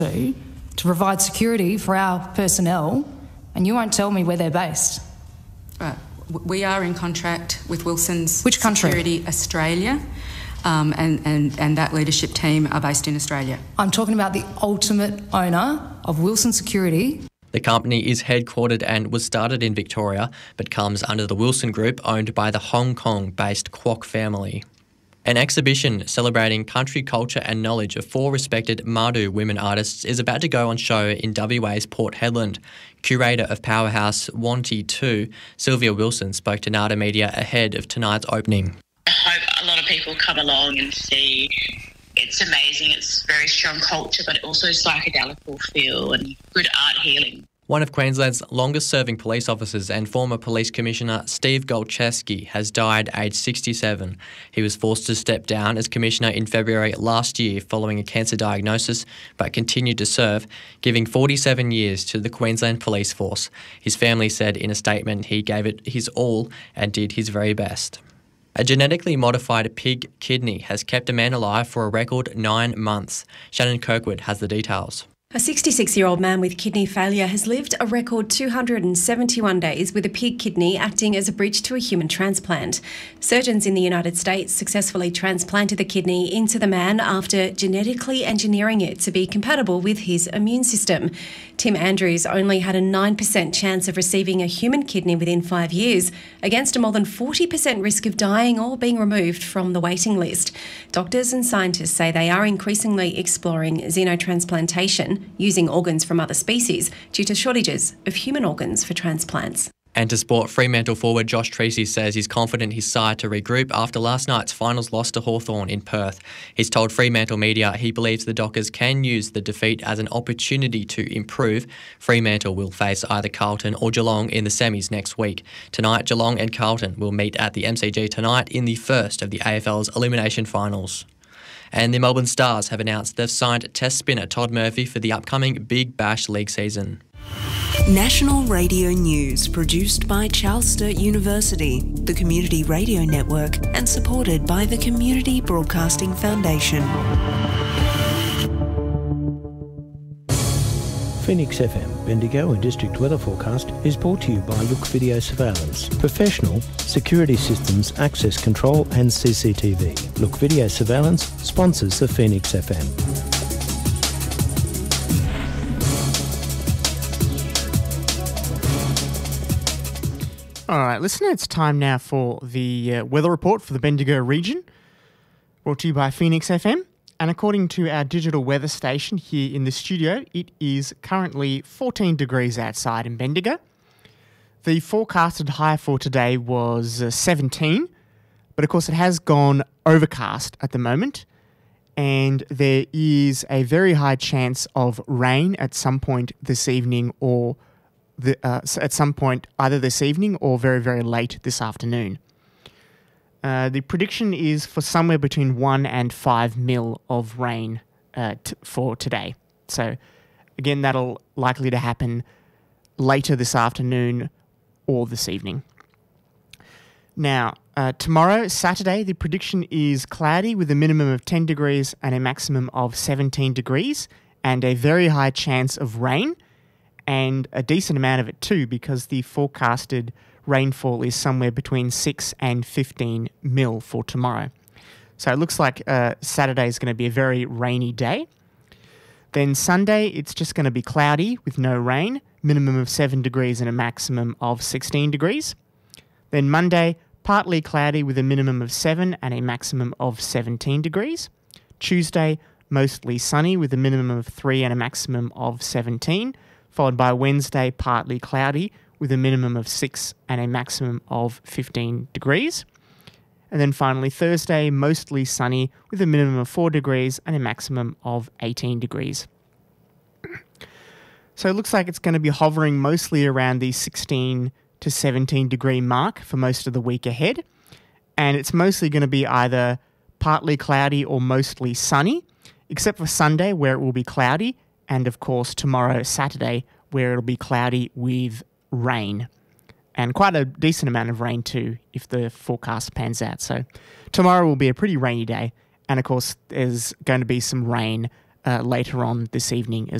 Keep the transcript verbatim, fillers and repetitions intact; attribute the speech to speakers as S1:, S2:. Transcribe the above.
S1: to provide security for our personnel, and you won't tell me where they're based.
S2: Right. We are in contract with Wilson's
S1: Which country?
S2: Security Australia, um, and, and, and that leadership team are based in Australia.
S1: I'm talking about the ultimate owner of Wilson Security.
S3: The company is headquartered and was started in Victoria, but comes under the Wilson Group, owned by the Hong Kong-based Kwok family. An exhibition celebrating country culture and knowledge of four respected Mardud women artists is about to go on show in W A's Port Hedland. Curator of Powerhouse Wanty two, Sylvia Wilson, spoke to Nada Media ahead of tonight's opening.
S4: I hope a lot of people come along and see. It's amazing. It's very strong culture, but also psychedelic feel and good art healing.
S3: One of Queensland's longest-serving police officers and former Police Commissioner Steve Golcheski has died aged sixty-seven. He was forced to step down as Commissioner in February last year following a cancer diagnosis, but continued to serve, giving forty-seven years to the Queensland Police Force. His family said in a statement he gave it his all and did his very best. A genetically modified pig kidney has kept a man alive for a record nine months. Shannon Kirkwood has the details.
S5: A sixty-six-year-old man with kidney failure has lived a record two hundred seventy-one days with a pig kidney acting as a bridge to a human transplant. Surgeons in the United States successfully transplanted the kidney into the man after genetically engineering it to be compatible with his immune system. Tim Andrews only had a nine percent chance of receiving a human kidney within five years, against a more than forty percent risk of dying or being removed from the waiting list. Doctors and scientists say they are increasingly exploring xenotransplantation, using organs from other species, due to shortages of human organs for transplants.
S3: And to sport, Fremantle forward Josh Treacy says he's confident his side to regroup after last night's finals loss to Hawthorn in Perth. He's told Fremantle media he believes the Dockers can use the defeat as an opportunity to improve. Fremantle will face either Carlton or Geelong in the semis next week. Tonight, Geelong and Carlton will meet at the M C G tonight in the first of the A F L's elimination finals. And the Melbourne Stars have announced they've signed Test spinner Todd Murphy for the upcoming Big Bash League season.
S6: National Radio News, produced by Charles Sturt University, the Community Radio Network, and supported by the Community Broadcasting Foundation.
S7: Phoenix F M, Bendigo and District Weather Forecast is brought to you by Look Video Surveillance. Professional security systems, access control and C C T V. Look Video Surveillance sponsors the Phoenix F M.
S8: All right, listener, it's time now for the uh, weather report for the Bendigo region, brought to you by Phoenix F M. And according to our digital weather station here in the studio, it is currently fourteen degrees outside in Bendigo. The forecasted high for today was uh, seventeen, but of course it has gone overcast at the moment, and there is a very high chance of rain at some point this evening or the, uh, at some point either this evening or very, very late this afternoon. Uh, the prediction is for somewhere between one and five mil of rain uh, t- for today. So, again, that'll likely to happen later this afternoon or this evening. Now, uh, tomorrow, Saturday, the prediction is cloudy with a minimum of ten degrees and a maximum of seventeen degrees, and a very high chance of rain, and a decent amount of it too, because the forecasted rainfall is somewhere between six and fifteen mil for tomorrow. So it looks like uh, Saturday is going to be a very rainy day. Then Sunday, it's just going to be cloudy with no rain, minimum of seven degrees and a maximum of sixteen degrees. Then Monday, partly cloudy with a minimum of seven and a maximum of seventeen degrees. Tuesday, mostly sunny with a minimum of three and a maximum of seventeen, followed by Wednesday, partly cloudy with a minimum of six and a maximum of fifteen degrees. And then finally Thursday, mostly sunny with a minimum of four degrees and a maximum of eighteen degrees. So it looks like it's going to be hovering mostly around the sixteen to seventeen degree mark for most of the week ahead. And it's mostly going to be either partly cloudy or mostly sunny, except for Sunday where it will be cloudy, and of course tomorrow, Saturday, where it'll be cloudy with rain, and quite a decent amount of rain too if the forecast pans out. So tomorrow will be a pretty rainy day, and of course there's going to be some rain uh, later on this evening as